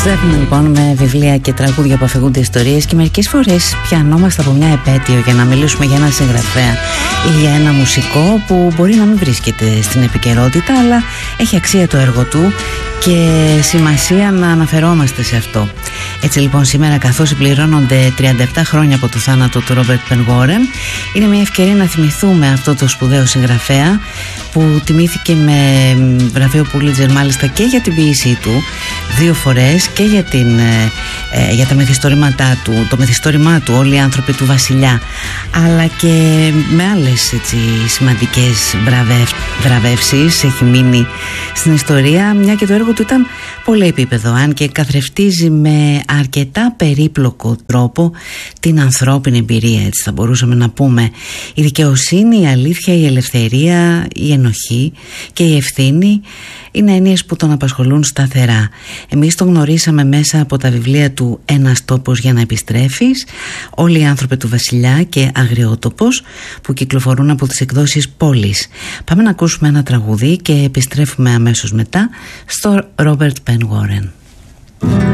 Επιστρέφουμε λοιπόν με βιβλία και τραγούδια που αφηγούνται ιστορίες και μερικές φορές πιανόμαστε από μια επέτειο για να μιλήσουμε για ένα συγγραφέα ή για ένα μουσικό που μπορεί να μην βρίσκεται στην επικαιρότητα, αλλά έχει αξία το έργο του και σημασία να αναφερόμαστε σε αυτό. Έτσι λοιπόν σήμερα, καθώς συμπληρώνονται 37 χρόνια από το θάνατο του Ρόμπερτ Πεν Γουόρεν, είναι μια ευκαιρία να θυμηθούμε αυτό το σπουδαίο συγγραφέα που τιμήθηκε με βραβείο Πούλιτζερ μάλιστα και για την ποίησή του 2 φορές και για τα μυθιστορήματά του, το μυθιστόρημά του «Όλοι οι άνθρωποι του Βασιλιά», αλλά και με άλλες έτσι σημαντικές βραβεύσεις έχει μείνει στην ιστορία, μια και το έργο του ήταν πολύ επίπεδο, αν και καθρεφτίζει με αρκετά περίπλοκο τρόπο την ανθρώπινη εμπειρία, έτσι θα μπορούσαμε να πούμε. Η δικαιοσύνη, η αλήθεια, η ελευθερία, η ενοχή και η ευθύνη είναι έννοιες που τον απασχολούν σταθερά. Εμείς τον γνωρίσαμε μέσα από τα βιβλία του «Ένας τόπος για να επιστρέφεις», «Όλοι οι άνθρωποι του Βασιλιά» και «Αγριότοπος», που κυκλοφορούν από τις εκδόσεις Πόλης. Πάμε να ακούσουμε ένα τραγούδι και επιστρέφουμε αμέσως μετά στο Ρόμπερτ Πεν Γουόρεν.